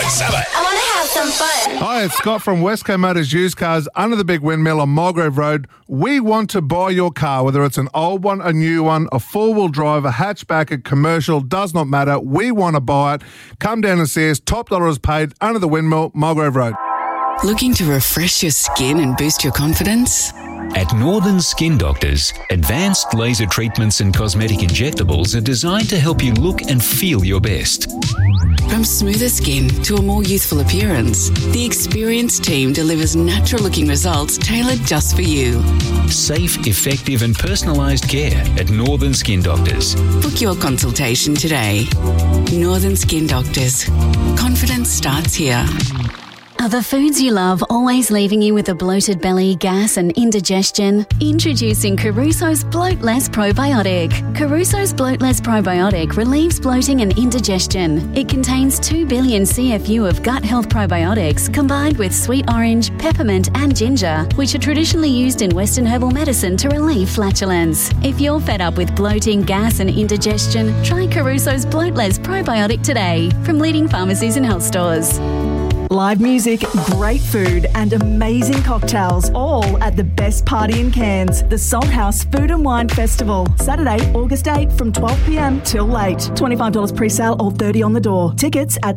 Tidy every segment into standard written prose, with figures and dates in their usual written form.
Sabbath. I want to have some fun. Hi, it's Scott from Westco Motors Used Cars under the big windmill on Mulgrave Road. We want to buy your car, whether it's an old one, a new one, a four-wheel drive, a hatchback, a commercial, does not matter. We want to buy it. Come down and see us. Top dollar is paid under the windmill, Mulgrave Road. Looking to refresh your skin and boost your confidence? At Northern Skin Doctors, advanced laser treatments and cosmetic injectables are designed to help you look and feel your best. From smoother skin to a more youthful appearance, the experienced team delivers natural-looking results tailored just for you. Safe, effective and personalised care at Northern Skin Doctors. Book your consultation today. Northern Skin Doctors. Confidence starts here. Are the foods you love always leaving you with a bloated belly, gas and indigestion? Introducing Caruso's Bloat Less Probiotic. Caruso's Bloat Less Probiotic relieves bloating and indigestion. It contains 2 billion CFU of gut health probiotics combined with sweet orange, peppermint and ginger, which are traditionally used in Western herbal medicine to relieve flatulence. If you're fed up with bloating, gas and indigestion, try Caruso's Bloat Less Probiotic today from leading pharmacies and health stores. Live music, great food and amazing cocktails, all at the best party in Cairns, the Salt House Food and Wine Festival. Saturday, August 8 from 12 p.m. till late. $25 pre-sale or $30 on the door. Tickets at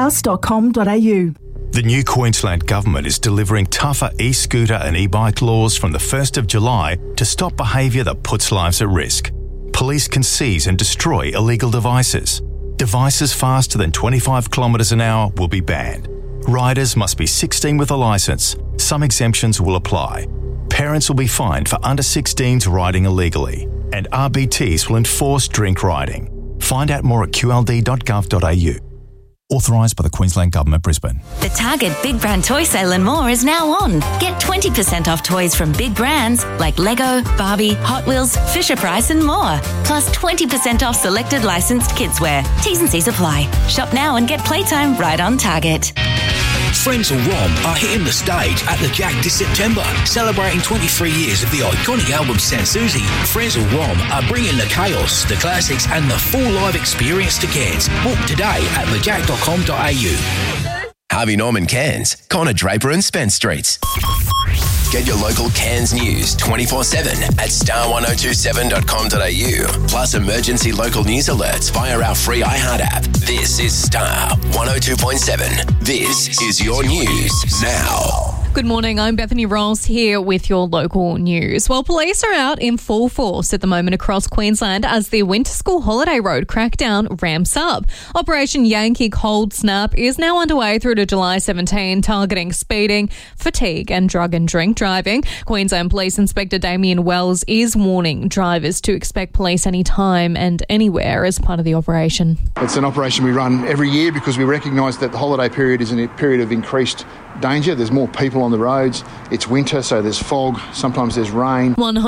salthouse.com.au. The new Queensland Government is delivering tougher e-scooter and e-bike laws from the 1st of July to stop behaviour that puts lives at risk. Police can seize and destroy illegal devices. Devices faster than 25 kilometres an hour will be banned. Riders must be 16 with a licence. Some exemptions will apply. Parents will be fined for under 16s riding illegally. And RBTs will enforce drink riding. Find out more at qld.gov.au. Authorised by the Queensland Government, Brisbane. The Target Big Brand Toy Sale and more is now on. Get 20% off toys from big brands like Lego, Barbie, Hot Wheels, Fisher-Price and more. Plus 20% off selected licensed kidswear. T's and C's apply. Shop now and get playtime right on Target. Frenzal Rom are hitting the stage at the Jack this September, celebrating 23 years of the iconic album Sans Souci. Frenzal Rom are bringing the chaos, the classics and the full live experience to Cairns. Book today at thejack.com.au. Harvey Norman Cairns, Connor Draper and Spence Streets. Get your local Cairns news 24/7 at star1027.com.au. Plus emergency local news alerts via our free iHeart app. This is Star 102.7. This is your news now. Good morning, I'm Bethany Ross here with your local news. Well, police are out in full force at the moment across Queensland as the Winter School Holiday Road crackdown ramps up. Operation Yankee Cold Snap is now underway through to July 17, targeting speeding, fatigue and drug and drink driving. Queensland Police Inspector Damien Wells is warning drivers to expect police anytime and anywhere as part of the operation. It's an operation we run every year because we recognise that the holiday period is a period of increased danger. There's more people on the roads. It's winter, so there's fog. Sometimes there's rain.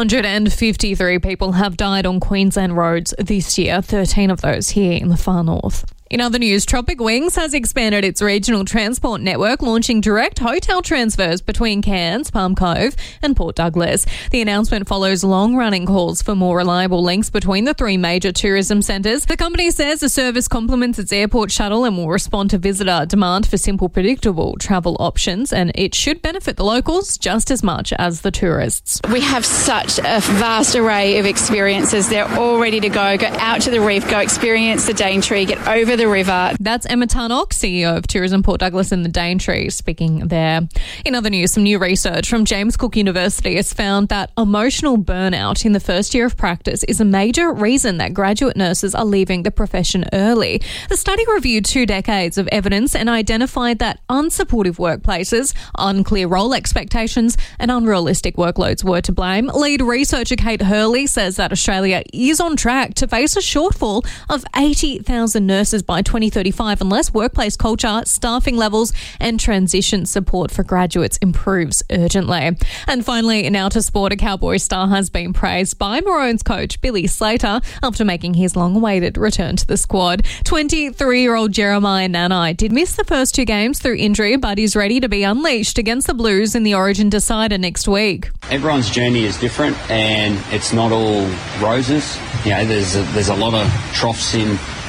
153 people have died on Queensland roads this year, 13 of those here in the far north. In other news, Tropic Wings has expanded its regional transport network, launching direct hotel transfers between Cairns, Palm Cove and Port Douglas. The announcement follows long-running calls for more reliable links between the three major tourism centres. The company says the service complements its airport shuttle and will respond to visitor demand for simple, predictable travel options, and it should benefit the locals just as much as the tourists. We have such a vast array of experiences. They're all ready to go. Go out to the reef, go experience the Daintree, get over the river. That's Emma Tarnock, CEO of Tourism Port Douglas and the Daintree, speaking there. In other news, some new research from James Cook University has found that emotional burnout in the first year of practice is a major reason that graduate nurses are leaving the profession early. The study reviewed 2 decades of evidence and identified that unsupportive workplaces, unclear role expectations and unrealistic workloads were to blame. Lead researcher Kate Hurley says that Australia is on track to face a shortfall of 80,000 nurses by 2035 unless workplace culture, staffing levels and transition support for graduates improves urgently. And finally, now to sport, a Cowboys star has been praised by Maroons coach Billy Slater after making his long-awaited return to the squad. 23-year-old Jeremiah Nanai did miss the first 2 games through injury, but is ready to be unleashed against the Blues in the Origin decider next week. Everyone's journey is different and it's not all roses. You know, there's a lot of troughs in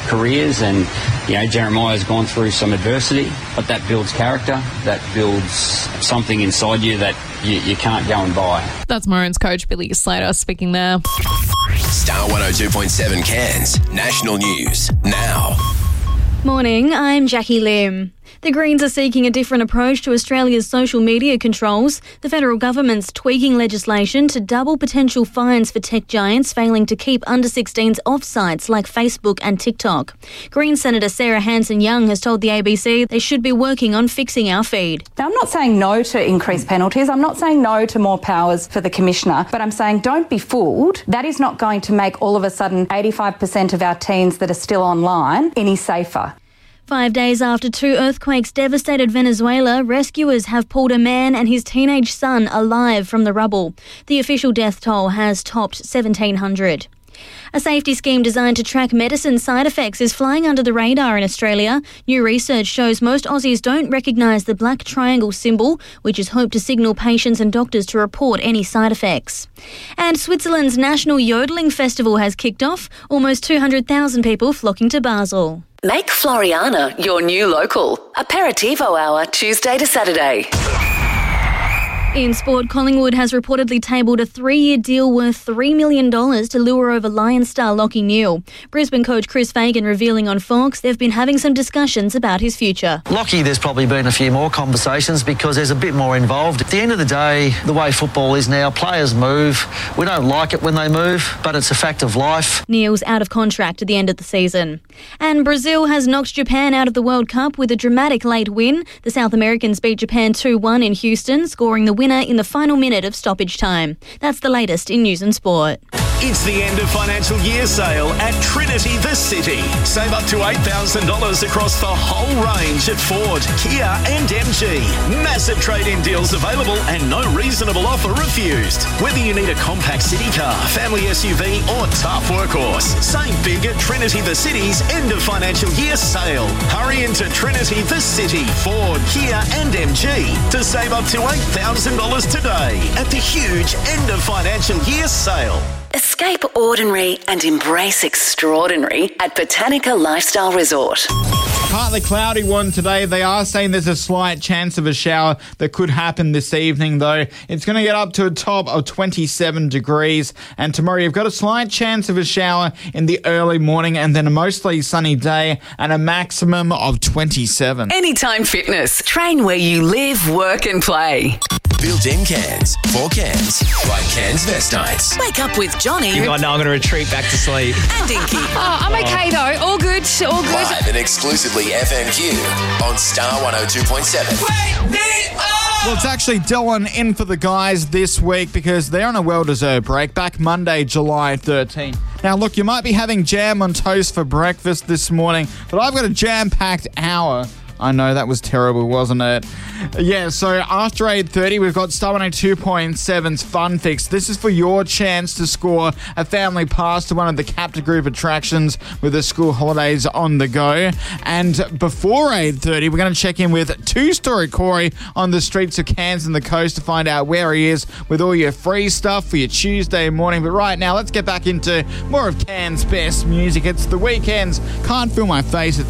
careers, and Jeremiah's gone through some adversity, but that builds character, that builds something inside you that you can't go and buy. That's Maroons coach Billy Slater speaking there. Star 102.7 Cairns National News now. Morning, I'm Jackie Lim. The Greens are seeking a different approach to Australia's social media controls. The federal government's tweaking legislation to double potential fines for tech giants failing to keep under-16s off sites like Facebook and TikTok. Greens Senator Sarah Hanson-Young has told the ABC they should be working on fixing our feed. Now, I'm not saying no to increased penalties. I'm not saying no to more powers for the Commissioner, but I'm saying don't be fooled. That is not going to make all of a sudden 85% of our teens that are still online any safer. 5 days after 2 earthquakes devastated Venezuela, rescuers have pulled a man and his teenage son alive from the rubble. The official death toll has topped 1,700. A safety scheme designed to track medicine side effects is flying under the radar in Australia. New research shows most Aussies don't recognise the black triangle symbol, which is hoped to signal patients and doctors to report any side effects. And Switzerland's National Yodeling Festival has kicked off, almost 200,000 people flocking to Basel. Make Floriana your new local. Aperitivo hour, Tuesday to Saturday. In sport, Collingwood has reportedly tabled a 3-year deal worth $3 million to lure over Lions star Lachie Neale. Brisbane coach Chris Fagan revealing on Fox they've been having some discussions about his future. Lachie, there's probably been a few more conversations because there's a bit more involved. At the end of the day, the way football is now, players move. We don't like it when they move, but it's a fact of life. Neale's out of contract at the end of the season. And Brazil has knocked Japan out of the World Cup with a dramatic late win. The South Americans beat Japan 2-1 in Houston, scoring the winner in the final minute of stoppage time. That's the latest in news and sport. It's the end of financial year sale at Trinity The City. Save up to $8,000 across the whole range at Ford, Kia and MG. Massive trade-in deals available and no reasonable offer refused. Whether you need a compact city car, family SUV or tough workhorse, save big at Trinity The City's end of financial year sale. Hurry into Trinity The City, Ford, Kia and MG to save up to $8,000 today at the huge end of financial year sale. Escape ordinary and embrace extraordinary at Botanica Lifestyle Resort. Partly cloudy one today. They are saying there's a slight chance of a shower that could happen this evening, though. It's going to get up to a top of 27 degrees. And tomorrow you've got a slight chance of a shower in the early morning and then a mostly sunny day and a maximum of 27. Anytime Fitness. Train where you live, work and play. Built-in Cairns. For Cairns. By Cairns Vestites. Wake up with Johnny. You know, I'm going to retreat back to sleep. And Dinky. Oh, I'm okay though. All good. All good. Live and exclusively FMQ on Star 102.7. Well, it's actually Dylan in for the guys this week because they're on a well-deserved break. Back Monday, July 13. Now, look, you might be having jam on toast for breakfast this morning, but I've got a jam-packed hour. I know, that was terrible, wasn't it? Yeah, so after 8:30, we've got Star 102.7's Fun Fix. This is for your chance to score a family pass to one of the Capta Group attractions with the school holidays on the go. And before 8:30, we're going to check in with Two-Story Corey on the streets of Cairns and the coast to find out where he is with all your free stuff for your Tuesday morning. But right now, let's get back into more of Cairns' best music. It's the weekends. Can't Feel My Face. It's